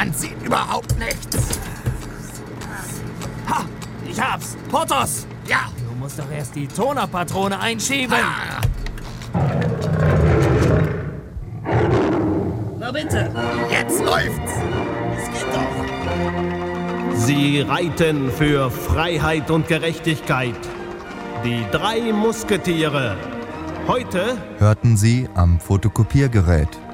Man sieht überhaupt nichts. Ha! Ich hab's! Porthos! Ja. Du musst doch erst die Tonerpatrone einschieben. Na bitte! Jetzt läuft's. Es geht doch! Sie reiten für Freiheit und Gerechtigkeit. Die 3 Musketiere. Heute hörten Sie am Fotokopiergerät.